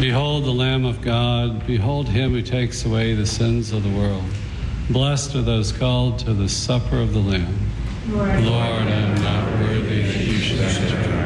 Behold the Lamb of God. Behold him who takes away the sins of the world. Blessed are those called to the supper of the Lamb. Lord, I am not worthy that you should enter